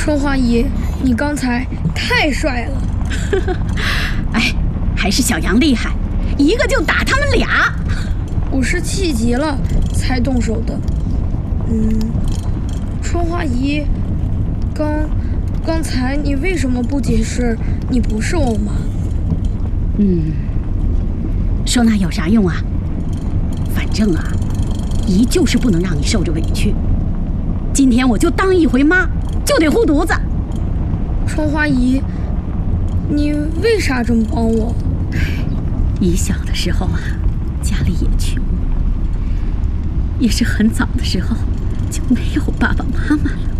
春花姨，你刚才太帅了。 哎，还是小杨厉害，一个就打他们俩。 我是气急了才动手的。春花姨，刚才你为什么不解释你不是我妈？ 说那有啥用啊？反正啊，姨就是不能让你受着委屈。今天我就当一回妈，就得护犊子。 春花姨，你为啥这么帮我？ 姨小的时候啊，家里也穷，也是很早的时候就没有爸爸妈妈了。